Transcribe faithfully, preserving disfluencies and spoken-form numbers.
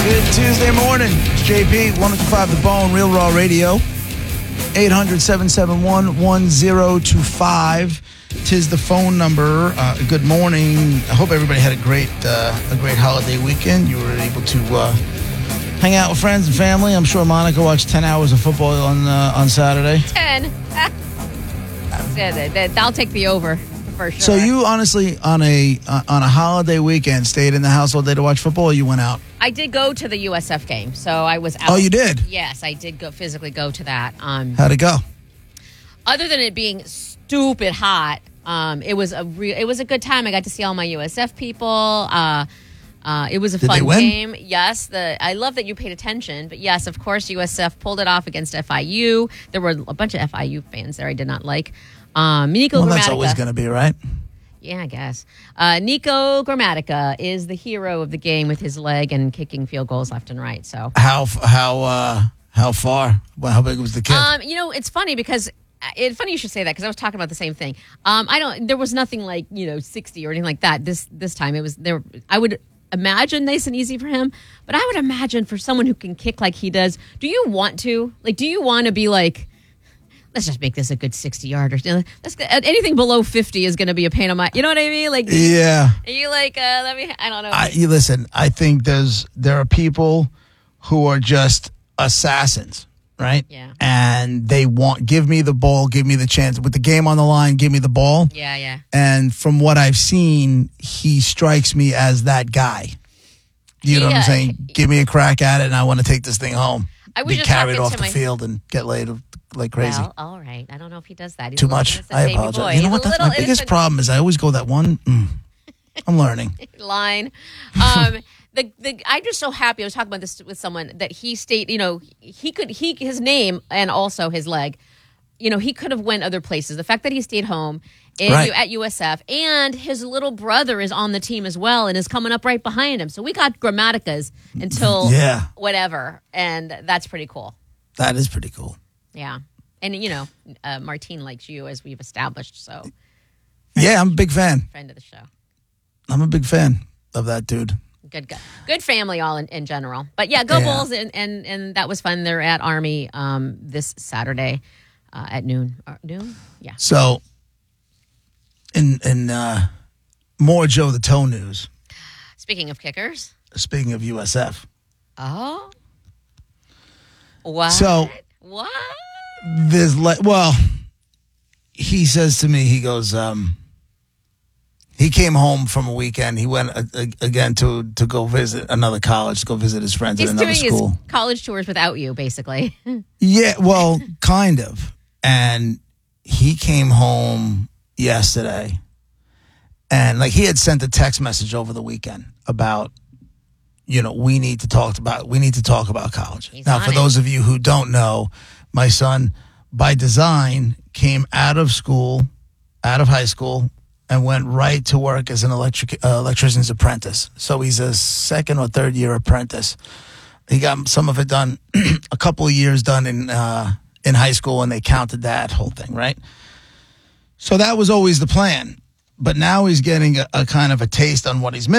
Good Tuesday morning. It's J P, one oh two point five The Bone, Real Raw Radio. eight hundred, seven seven one, one oh two five. Tis the phone number. Uh, good morning. I hope everybody had a great uh, a great holiday weekend. You were able to uh, hang out with friends and family. I'm sure Monica watched ten hours of football on uh, on Saturday. ten. I'll take the over for sure. So you honestly, on a uh, on a holiday weekend, stayed in the house all day to watch football, or you went out? I did go to the U S F game, so I was out. Oh, you did? Yes, I did go physically go to that. Um, How'd it go? Other than it being stupid hot, um, it was a re- it was a good time. I got to see all my U S F people. Uh, uh, it was a Did fun they win? game. Yes, the I love that you paid attention. But yes, of course, U S F pulled it off against F I U. There were a bunch of F I U fans there I did not like. Um, Nico Well, Grammatica. that's always going to be, right? Yeah, I guess. Uh, Nico Grammatica is the hero of the game with his leg and kicking field goals left and right. So How how uh, how far? Well, how big was the kid? Um, you know, it's funny because it's funny you should say that because I was talking about the same thing. Um, I don't. There was nothing like you know sixty or anything like that. This this time it was there. I would imagine nice and easy for him, but I would imagine for someone who can kick like he does. Do you want to like? Do you want to be like? Let's just make this a good sixty yarder. Let's, anything below fifty is going to be a pain in my. You know what I mean? Like yeah. Are you like? Uh, let me. I don't know. I, you listen. I think there's there are people who are just assassins. Right? Yeah. And they want, give me the ball, give me the chance. With the game on the line, give me the ball. Yeah, yeah. And from what I've seen, he strikes me as that guy. You know Yeah. what I'm saying? Give me a crack at it, and I want to take this thing home. I was Be just carried talking off to the my- field and get laid like crazy. Well, all right. I don't know if he does that. He's Too a little much. innocent I baby apologize. boy. You know He's what? a That's little my biggest innocent problem is I always go that one. Mm, I'm learning. line. Um, the the I'm just so happy. I was talking about this with someone that he stayed. You know, he could he his name and also his leg. You know, he could have went other places. The fact that he stayed home in, Right. at U S F and his little brother is on the team as well and is coming up right behind him. So we got Grammaticas until Yeah. whatever, and that's pretty cool. That is pretty cool. Yeah, and you know, uh, Martine likes you as we've established. So Yeah, I'm a big fan. friend of the show. I'm a big fan of that dude. Good, good, good family all in, in general. But yeah, go Yeah. Bulls, and, and and that was fun. They're at Army um, this Saturday uh, at noon. Uh, noon, yeah. So, in in uh, more Joe the Toe news. Speaking of kickers, Speaking of U S F, oh, what? So- what? there's le- well, he says to me, he goes, um, he came home from a weekend. He went uh, uh, again to to go visit another college, to go visit his friends He's at another doing school. his college tours without you, basically. Yeah, well, kind of. And he came home yesterday, and like he had sent a text message over the weekend about, you know, we need to talk about we need to talk about college. He's Now, on for it. those of you who don't know, my son, by design, came out of school, out of high school, and went right to work as an electric uh, electrician's apprentice. So he's a second or third year apprentice. He got some of it done, a couple of years done in uh, in high school, and they counted that whole thing, right? So that was always the plan. But now he's getting a, a kind of a taste on what he's missing.